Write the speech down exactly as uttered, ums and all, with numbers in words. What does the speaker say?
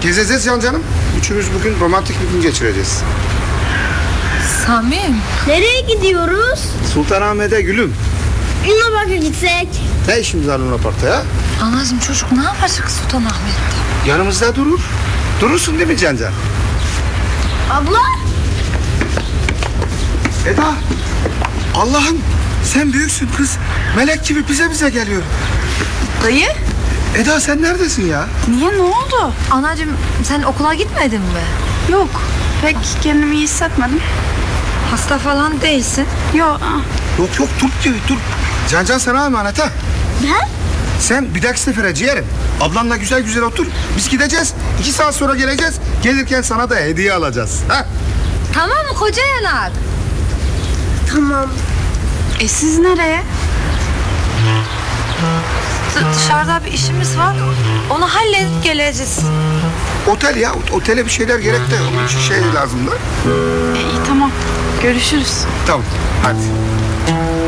Gezeceğiz Can canım. Üçümüz bugün romantik bir gün geçireceğiz. Samim. Nereye gidiyoruz? Sultanahmet'e gülüm. Luna Park'a gitsek. Ne işimiz var Luna Park'ta ya? Anacığım çocuk ne yapacak Sultanahmet'te? Yanımızda durur. Durursun değil mi Can Can? Abla. Eda. Allah'ım sen büyüksün kız. Melek gibi bize bize geliyor. Dayı. Eda sen neredesin ya? Niye, ne oldu? Anacığım sen okula gitmedin mi? Yok, pek kendimi iyi hissetmedim. Hasta falan değilsin. Yok. Yok yok dur dur dur. Can Can sana emanet ha. Ben? Sen bir dahaki sefere ciğerim. Ablanla güzel güzel otur. Biz gideceğiz. İki saat sonra geleceğiz. Gelirken sana da hediye alacağız. Ha? Tamam mı koca yanak? Tamam. E siz nereye? D- dışarıda bir işimiz var. Onu halledip geleceğiz. Otel ya. Otele bir şeyler gerek de. Onun için şey lazım da. E, iyi tamam. Görüşürüz. Tamam. Hadi.